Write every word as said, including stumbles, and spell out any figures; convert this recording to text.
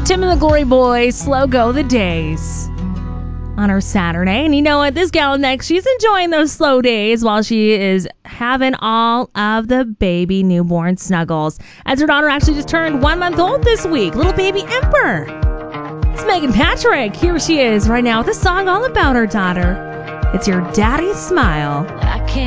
Tim and the Glory Boys, Slow Go the Days on her Saturday. And you know what? This gal next, she's enjoying those slow days while she is having all of the baby newborn snuggles. As her daughter actually just turned one month old this week. Little baby Emperor. It's Megan Patrick. Here she is right now with a song all about her daughter. It's Your Daddy's Smile.